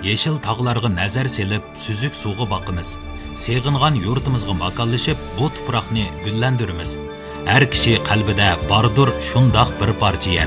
Yeşil tağlarga nazar selip, süzük suğu bakımız. Seğingan yurtimizga makallaşıp, bu tuproqni gullandirimiz. Her kişi qalbida bardur şundaq bir parça yer.